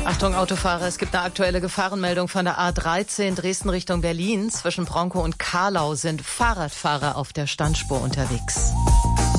Achtung Autofahrer, es gibt eine aktuelle Gefahrenmeldung von der A13 Dresden Richtung Berlin. Zwischen Bronkow und Carlau sind Fahrradfahrer auf der Standspur unterwegs.